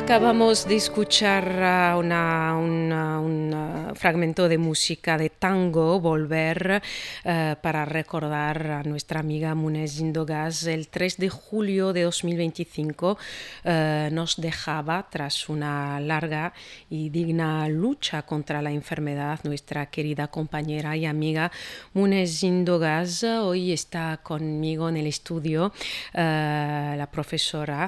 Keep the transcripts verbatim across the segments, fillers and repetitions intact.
Acabamos de escuchar uh, una, una, un uh, fragmento de música de tango, Volver, uh, para recordar a nuestra amiga Mune Zindogas. El tres de julio de dos mil veinticinco uh, nos dejaba tras una larga y digna lucha contra la enfermedad. Nuestra querida compañera y amiga Mune Zindogas hoy está conmigo en el estudio, uh, la profesora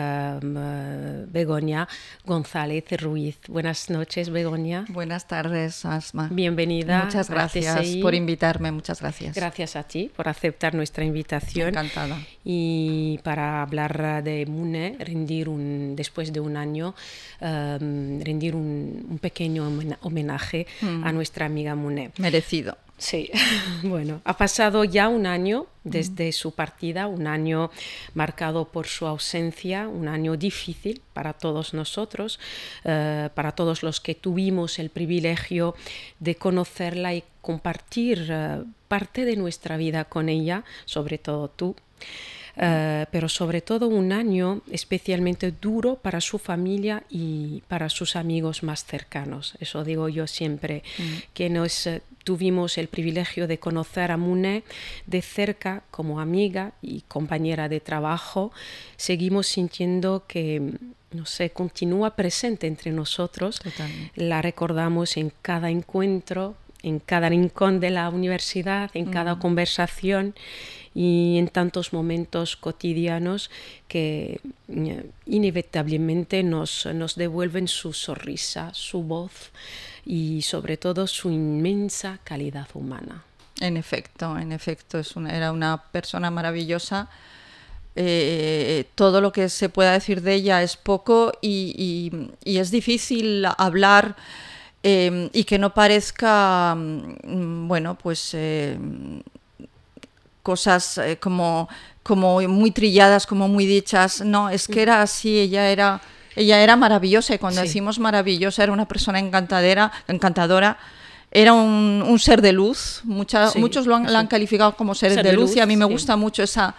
uh, Begoña González Ruiz. Buenas noches, Begoña. Buenas tardes, Asma. Bienvenida. Muchas gracias por invitarme, muchas gracias. Gracias a ti por aceptar nuestra invitación. Encantada. Y para hablar de Mune, rendir un, después de un año, um, rendir un, un pequeño homenaje mm. a nuestra amiga Mune. Merecido. Sí, bueno, ha pasado ya un año desde mm. su partida, un año marcado por su ausencia, un año difícil para todos nosotros, uh, para todos los que tuvimos el privilegio de conocerla y compartir uh, parte de nuestra vida con ella, sobre todo tú. Uh, pero sobre todo un año especialmente duro para su familia y para sus amigos más cercanos. Eso digo yo siempre, mm. que nos uh, tuvimos el privilegio de conocer a Mune de cerca como amiga y compañera de trabajo. Seguimos sintiendo que, no sé, continúa presente entre nosotros. Totalmente. La recordamos en cada encuentro, en cada rincón de la universidad, en mm. cada conversación y en tantos momentos cotidianos que eh, inevitablemente nos, nos devuelven su sonrisa, su voz y sobre todo su inmensa calidad humana. En efecto, en efecto, es una, era una persona maravillosa. Eh, todo lo que se pueda decir de ella es poco y, y, y es difícil hablar eh, y que no parezca, bueno, pues... Eh, cosas eh, como, como muy trilladas, como muy dichas. No, es que era así, ella era, ella era maravillosa y cuando sí. decimos maravillosa era una persona encantadera, encantadora. Era un, un ser de luz, Mucha, sí, muchos lo han, sí. la han calificado como seres ser de, de luz, luz y a mí me sí. gusta mucho esa,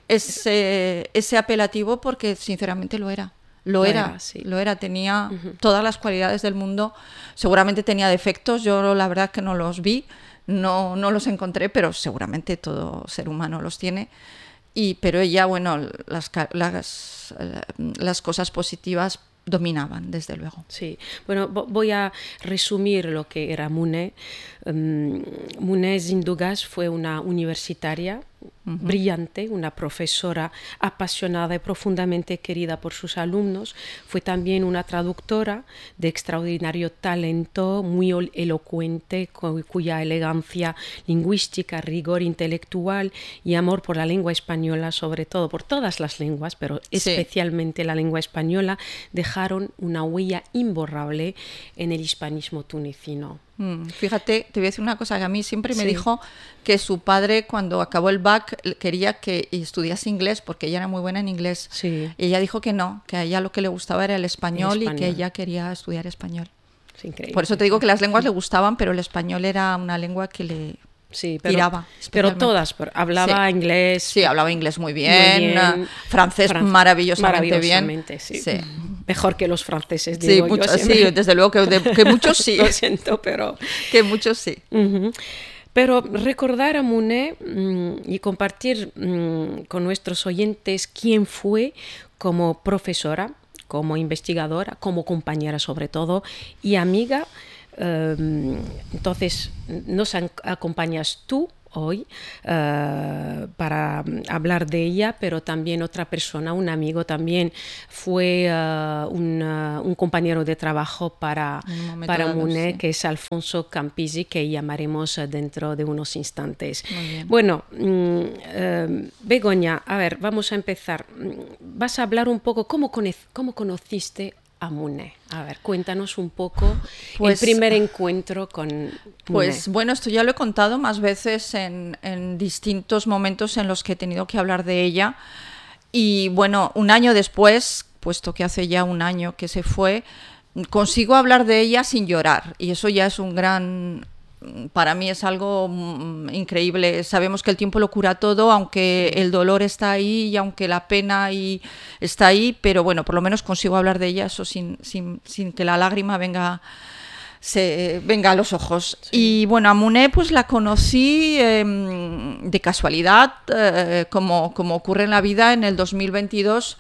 ese, ese apelativo porque sinceramente lo era. Lo, lo era, era sí. lo era, tenía uh-huh. todas las cualidades del mundo, seguramente tenía defectos, yo la verdad que no los vi, no, no los encontré, pero seguramente todo ser humano los tiene, y, pero ella, bueno, las, las, las cosas positivas dominaban, desde luego. Sí, bueno, voy a resumir lo que era Mune. Um, Mune Zindogas fue una universitaria uh-huh. brillante, una profesora apasionada y profundamente querida por sus alumnos. Fue también una traductora de extraordinario talento, muy elocuente, cu- cuya elegancia lingüística, rigor intelectual y amor por la lengua española, sobre todo por todas las lenguas, pero sí. especialmente la lengua española, dejaron una huella imborrable en el hispanismo tunecino. Mm, fíjate, te voy a decir una cosa que a mí siempre me sí. dijo que su padre cuando acabó el B A C quería que estudiase inglés porque ella era muy buena en inglés. Sí. Y ella dijo que no, que a ella lo que le gustaba era el español, el español. Y que ella quería estudiar español. Es increíble. Por eso te digo que las lenguas le gustaban, pero el español era una lengua que le... Sí, pero, tiraba, pero todas, hablaba sí. inglés. Sí, hablaba inglés muy bien, muy bien. francés Fran- maravillosamente, maravillosamente bien. Sí. Sí. Mejor que los franceses, digo sí, yo. Mucho, sí, desde luego que, de, que muchos sí. Lo siento, pero... Que muchos sí. Uh-huh. Pero recordar a Mune mmm, y compartir mmm, con nuestros oyentes quién fue como profesora, como investigadora, como compañera sobre todo, y amiga. Um, entonces nos acompañas tú hoy uh, para hablar de ella, pero también otra persona, un amigo también fue uh, un, uh, un compañero de trabajo para, para Mune, sí. que es Alfonso Campisi, que llamaremos dentro de unos instantes. Bueno, um, uh, Begoña, a ver, vamos a empezar. Vas a hablar un poco cómo, cono- cómo conociste a Mune. A ver, cuéntanos un poco pues, el primer encuentro con Mune. Pues bueno, esto ya lo he contado más veces en, en distintos momentos en los que he tenido que hablar de ella. Y bueno, un año después, puesto que hace ya un año que se fue, consigo hablar de ella sin llorar. Y eso ya es un gran, para mí es algo mm, increíble. Sabemos que el tiempo lo cura todo, aunque el dolor está ahí y aunque la pena y está ahí, pero bueno, por lo menos consigo hablar de ella, eso sin, sin, sin que la lágrima venga, se, venga a los ojos. Sí. Y bueno, a Monet pues la conocí eh, de casualidad, eh, como, como ocurre en la vida. En el dos mil veintidós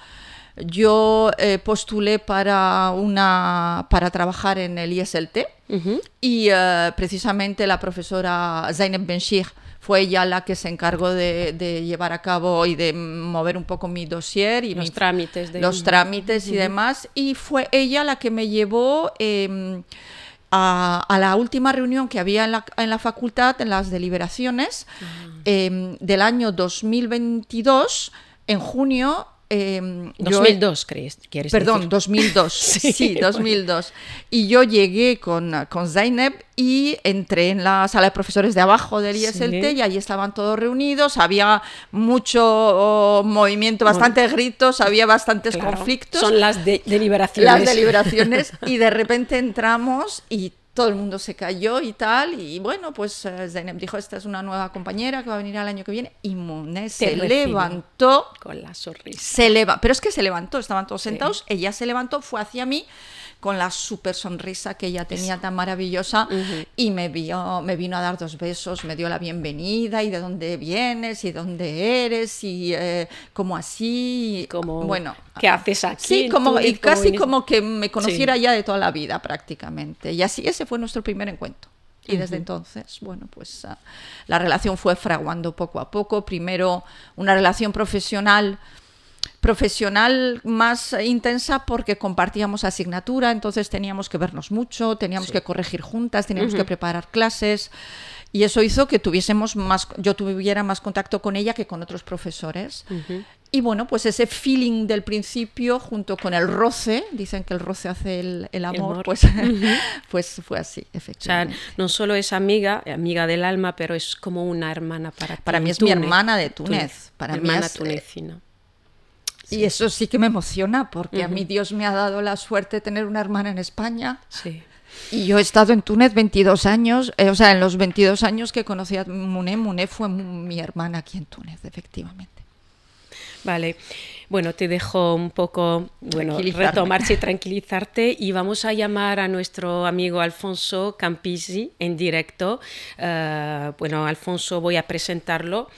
yo eh, postulé para, una, para trabajar en el I S L T, uh-huh. y uh, precisamente la profesora Zeynep Benchir fue ella la que se encargó de, de llevar a cabo y de mover un poco mi dossier y los mi, trámites, de... los trámites uh-huh. y demás, y fue ella la que me llevó eh, a, a la última reunión que había en la, en la facultad, en las deliberaciones, uh-huh. eh, del año dos mil veintidós, en junio. Eh, dos mil dos, yo, ¿crees? ¿Quieres perdón, decir? dos mil dos, sí, sí, dos mil dos. Y yo llegué con, con Zeynep y entré en la sala de profesores de abajo del I S L T, sí. Y ahí estaban todos reunidos, había mucho oh, movimiento, bastantes bueno, gritos, había bastantes claro, conflictos. Son las de- deliberaciones. Las deliberaciones, y de repente entramos y todo el mundo se cayó y tal, y bueno, pues uh, Zeynep dijo, esta es una nueva compañera que va a venir el año que viene, y Monet se levantó. Con la sonrisa. Se leva- pero es que se levantó, estaban todos sí. sentados, ella se levantó, fue hacia mí, con la súper sonrisa que ella tenía Eso. tan maravillosa, uh-huh. y me, vio, me vino a dar dos besos, me dio la bienvenida, y de dónde vienes, y dónde eres, y eh, cómo así, como, bueno, ¿qué haces aquí? Sí, como, y casi vienes... como que me conociera sí. ya de toda la vida prácticamente, y así ese fue nuestro primer encuentro. Y desde uh-huh. entonces, bueno, pues uh, la relación fue fraguando poco a poco, primero una relación profesional, profesional más intensa porque compartíamos asignatura, entonces teníamos que vernos mucho, teníamos sí. que corregir juntas, teníamos uh-huh. que preparar clases, y eso hizo que tuviésemos más, yo tuviera más contacto con ella que con otros profesores. Uh-huh. Y bueno, pues ese feeling del principio junto con el roce, dicen que el roce hace el, el, amor, el amor, pues, uh-huh. pues fue así, efectivamente. O sea, no solo es amiga, amiga del alma, pero es como una hermana para ti. Para mí es Túnez. mi hermana de Túnez. Túnez. Para hermana mí es, tunecina. Sí. Y eso sí que me emociona, porque uh-huh. a mí Dios me ha dado la suerte de tener una hermana en España. Sí. Y yo he estado en Túnez veintidós años, eh, o sea, en los veintidós años que conocí a Monet, Monet fue mi hermana aquí en Túnez, efectivamente. Vale, bueno, te dejo un poco, bueno, retomarse y tranquilizarte, y vamos a llamar a nuestro amigo Alfonso Campisi en directo. Uh, bueno, Alfonso, voy a presentarlo.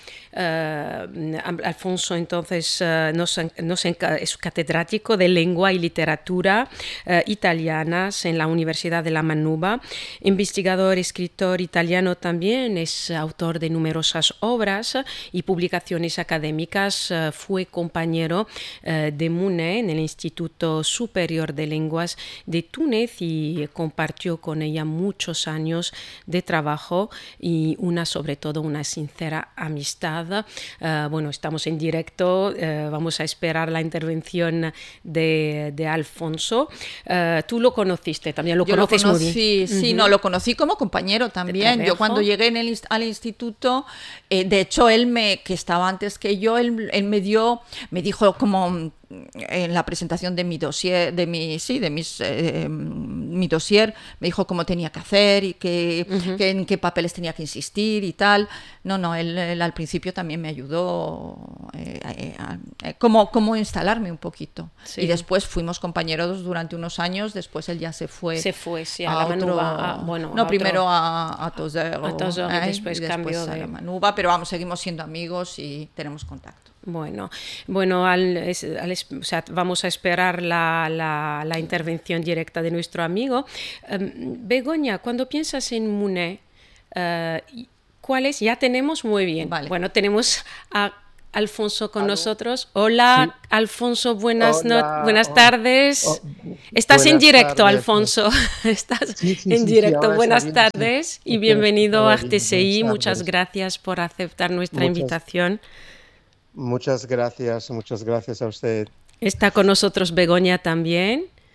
Uh, Alfonso entonces uh, nos, nos enca- es catedrático de lengua y literatura uh, italianas en la Universidad de la Manuba, investigador, escritor italiano también, es autor de numerosas obras y publicaciones académicas, uh, fue compañero uh, de Monet en el Instituto Superior de Lenguas de Túnez y compartió con ella muchos años de trabajo y una, sobre todo, una sincera amistad. Uh, bueno, estamos en directo, uh, vamos a esperar la intervención de, de Alfonso. Uh, tú lo conociste también, lo Yo conoces lo conocí, muy bien. Sí, uh-huh. no, lo conocí como compañero también. Yo cuando llegué en el, al instituto, eh, de hecho él me, que estaba antes que yo, él, él me dio, me dijo como en la presentación de mi dossier, de mi, sí, de mis, eh, mi dossier, me dijo cómo tenía que hacer y que, uh-huh. que en qué papeles tenía que insistir y tal. No, no, él, él al principio también me ayudó eh, eh, eh, cómo, cómo instalarme un poquito. Sí. Y después fuimos compañeros durante unos años, después él ya se fue. Se fue, sí, a, a la otro, Manuba. A, bueno, no, a primero otro, a, a Tozero. A Tozero, ¿eh? después, y después cambio a de... la Manuba, pero vamos, seguimos siendo amigos y tenemos contacto. Bueno, bueno al, al, o sea, vamos a esperar la, la, la intervención directa de nuestro amigo. Um, Begoña, cuando piensas en Monet, uh, ¿cuáles? Ya tenemos muy bien. Vale. Bueno, tenemos a Alfonso con ¿Aló? nosotros. Hola, sí. Alfonso, buenas, Hola. No, buenas tardes. Oh, Estás buenas en directo, tardes. Alfonso. Estás sí, sí, en sí, directo. Sí, buenas tardes sí. y bienvenido a R T C I. Muchas gracias por aceptar nuestra muchas, invitación. Muchas gracias, muchas gracias a usted. Está con nosotros Begoña también.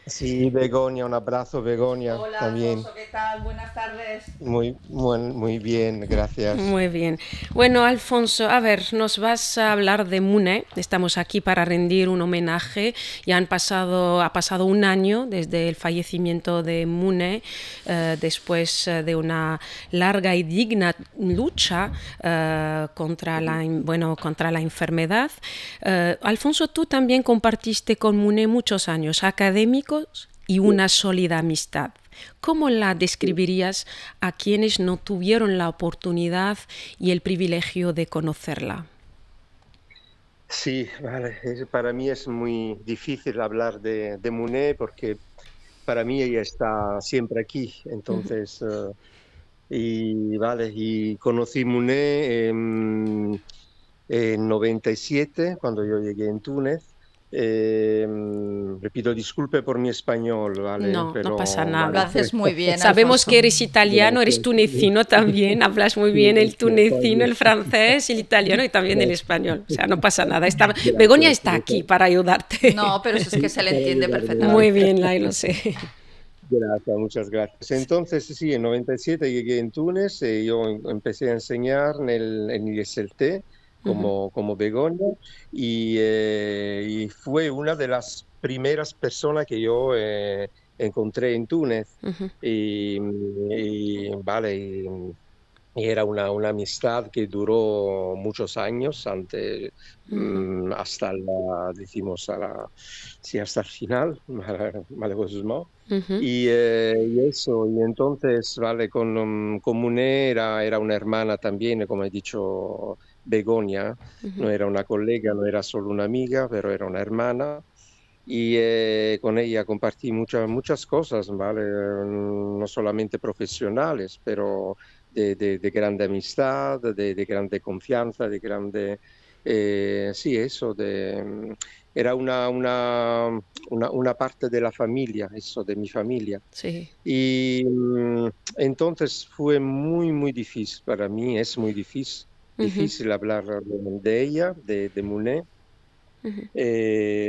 Sí, Begoña, un abrazo, Begoña, Hola también. Alfonso, ¿qué tal? Buenas tardes. Muy, muy, muy bien, gracias. Muy bien. Bueno, Alfonso, a ver, nos vas a hablar de Monet. Estamos aquí para rendir un homenaje. Ya han pasado, ha pasado un año desde el fallecimiento de Monet, eh, después eh, de una larga y digna lucha eh, contra la, bueno, contra la enfermedad. Eh, Alfonso, tú también compartiste con Monet muchos años académicos y una sólida amistad. ¿Cómo la describirías a quienes no tuvieron la oportunidad y el privilegio de conocerla? Sí, vale, es- para mí es muy difícil hablar de, de Monet porque para mí ella está siempre aquí. Ujú. Entonces, eh, y vale, y conocí Monet en, en noventa y siete, cuando yo llegué en Túnez. Eh, le pido disculpe por mi español, ¿vale? No, no pasa Pero, Lo vale. nada. haces muy bien, Sabemos que Alfonso. eres italiano, eres Gracias. tunecino también, hablas muy Sí, bien el tunecino, gracias. el francés, el italiano y también el español. O sea, no pasa nada. Está, Begoña Gracias. está aquí para ayudarte. No, pero eso es que se le Para entiende ayudarme, Muy perfectamente. bien, Lai, lo sé. gracias, muchas gracias. Entonces, sí, en noventa y siete llegué en Túnez, eh, yo em- empecé a enseñar en el, en I S L T Ujú, como, como Begoña y, eh, y fue una de las primeras personas que yo eh, encontré en Túnez. ujú, Y, y, vale, y, y era una, una amistad que duró muchos años, ante, ujú, mm, hasta la, decimos, a la, sí, hasta el final, malheureusement. ujú, Y, eh, y eso, y entonces, vale, con, um, con Muné era, era una hermana también, como he dicho, Begoña, ujú. no era una colega, no era solo una amiga, pero era una hermana. Y eh, con ella compartí muchas, muchas cosas, ¿vale? No solamente profesionales, pero de, de, de grande amistad, de, de grande confianza, de grande... eh, sí, eso, de, era una, una, una, una parte de la familia, eso, de mi familia. Sí. Y mm, entonces fue muy, muy difícil para mí, es muy difícil, Ujú, difícil hablar de, de ella, de, de Monet. ujú. Eh,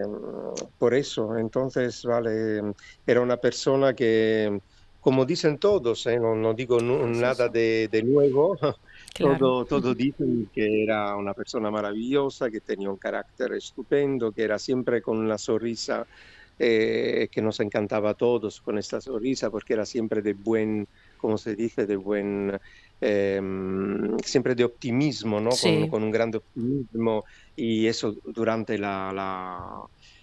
por eso, entonces, vale, era una persona que, como dicen todos, eh, no, no digo nu- Es nada eso. de, de nuevo, Claro. todo, todo dicen que era una persona maravillosa, que tenía un carácter estupendo, que era siempre con una sonrisa eh, que nos encantaba a todos con esta sonrisa, porque era siempre de buen, ¿cómo se dice? De buen, em, siempre de optimismo, ¿no? Con, Sí. con un grande optimismo y eso durante la, la,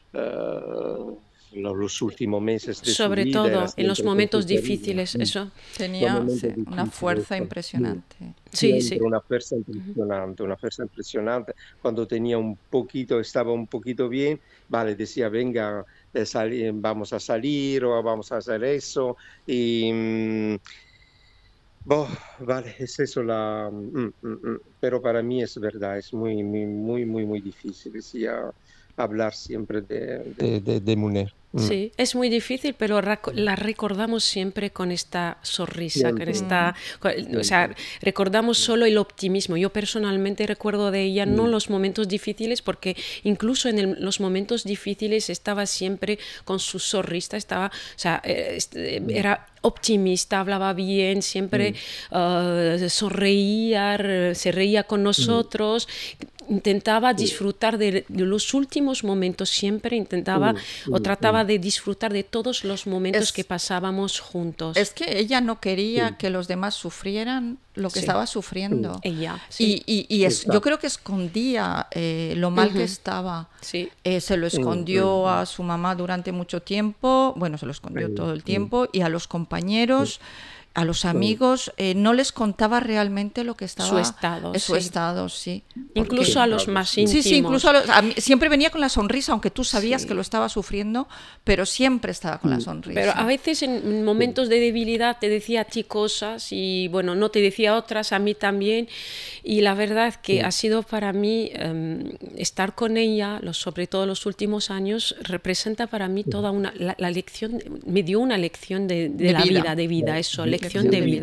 eh, lo- los últimos meses de su Sobre vida era todo en los siempre con su momentos querida. difíciles, eso. Los Tenía, sí, momentos una difíciles, fuerza pues, sí. impresionante. Sí, sí. Siempre una fuerza impresionante, una fuerza impresionante. Cuando tenía un poquito, estaba un poquito bien, vale, decía, venga, eh, sali- vamos a salir o vamos a hacer eso. Y, mm, boh, vale, es eso la... mm, mm, mm. Pero para mí es verdad, es muy, muy, muy, muy, muy difícil, sí, a- hablar siempre de, de, de, de Monet. Mm. Sí, es muy difícil, pero raco- la recordamos siempre con esta sonrisa, con Siempre, esta, Mm, con- o sea, siempre. recordamos solo el optimismo. Yo personalmente recuerdo de ella no Mm, los momentos difíciles, porque incluso en el- los momentos difíciles estaba siempre con su sonrisa, estaba, o sea, eh, est- eh, mm, era optimista, hablaba bien, siempre mm, eh, sonreía, re- se reía con mm, nosotros, intentaba sí, disfrutar de, de los últimos momentos, siempre intentaba mm, o mm, trataba mm, de disfrutar de todos los momentos que Es, pasábamos juntos. es que ella no quería sí, que los demás sufrieran lo que Sí, estaba mm, sufriendo. ella, sí. Y, y- y es, yo exacto. creo que escondía eh, lo mal que Ujú, estaba. sí. Eh, se lo Mm, mm, escondió mm, a su mamá durante mucho tiempo, bueno, se lo escondió mm, todo el mm, tiempo, y a los compañeros, a los mm, amigos, eh, no les contaba realmente lo que Su estaba, estado, eh, su sí. estado, sí. su Incluso Porque a los estado, más sí. sí, sí, incluso a íntimos. los- a mí- siempre venía con la sonrisa, aunque tú sabías que lo Sí. estaba sufriendo, pero siempre estaba con la Mm, Pero a sonrisa. veces en sí. momentos de debilidad te decía a ti cosas y bueno, no te decía otras, a mí también. Y la verdad que Mm, ha sido para mí eh, estar con ella, los, sobre todo los últimos años, representa para mí mm. toda una, la, la lección, me dio una lección de, de De la vida. vida, de vida, La eso, lección Lección de de vida. vida.